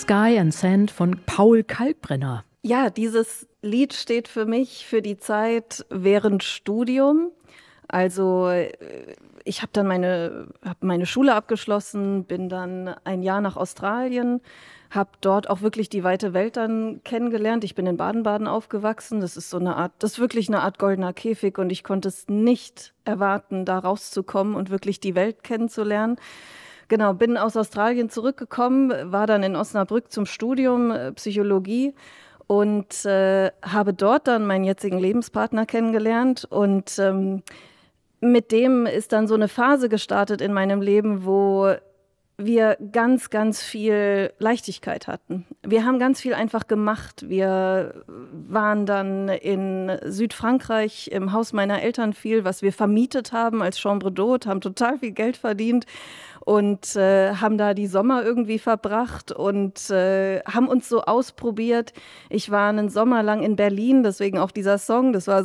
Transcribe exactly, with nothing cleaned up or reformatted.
Sky and Sand von Paul Kalkbrenner. Ja, dieses Lied steht für mich für die Zeit während Studium. Also ich habe dann meine, hab meine Schule abgeschlossen, bin dann ein Jahr nach Australien, habe dort auch wirklich die weite Welt dann kennengelernt. Ich bin in Baden-Baden aufgewachsen. Das ist so eine Art, das ist wirklich eine Art goldener Käfig und ich konnte es nicht erwarten, da rauszukommen und wirklich die Welt kennenzulernen. Genau, bin aus Australien zurückgekommen, war dann in Osnabrück zum Studium äh, Psychologie und äh, habe dort dann meinen jetzigen Lebenspartner kennengelernt und ähm, mit dem ist dann so eine Phase gestartet in meinem Leben, wo wir ganz, ganz viel Leichtigkeit hatten. Wir haben ganz viel einfach gemacht. Wir waren dann in Südfrankreich im Haus meiner Eltern viel, was wir vermietet haben als Chambre d'Hôte, haben total viel Geld verdient und äh, haben da die Sommer irgendwie verbracht und äh, haben uns so ausprobiert. Ich war einen Sommer lang in Berlin, deswegen auch dieser Song. Das war so